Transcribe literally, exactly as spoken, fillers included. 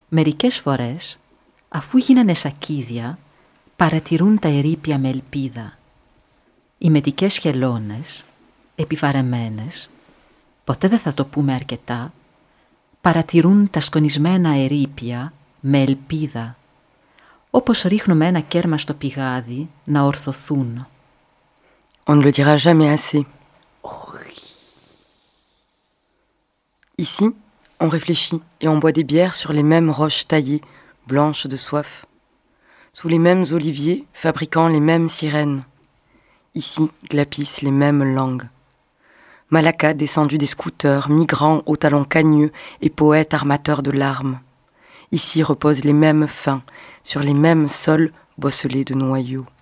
Μερικές φορές, αφού γίνανε σακίδια, παρατηρούν τα ερείπια με ελπίδα. Οι μετικές χελώνες, επιβαρεμένες, ποτέ δεν θα το πούμε αρκετά, παρατηρούν τα σκονισμένα ερείπια με ελπίδα, όπως ρίχνουμε ένα κέρμα στο πηγάδι να ορθωθούν. On ne le dira jamais assez. Ici, on réfléchit et on boit des bières sur les mêmes roches taillées, blanches de soif, sous les mêmes oliviers fabriquant les mêmes sirènes. Ici glapissent les mêmes langues. Malaka descendu des scooters, migrants aux talons cagneux et poètes armateurs de larmes. Ici reposent les mêmes fins, sur les mêmes sols bosselés de noyaux.